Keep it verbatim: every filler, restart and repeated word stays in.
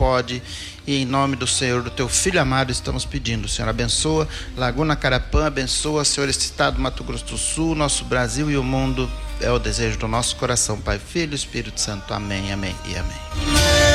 pode. E em nome do Senhor, do teu Filho amado, estamos pedindo. Senhor, abençoa Laguna Carapã, abençoa, Senhor, este estado do Mato Grosso do Sul, nosso Brasil e o mundo. É o desejo do nosso coração, Pai, Filho e Espírito Santo. Amém, amém e amém.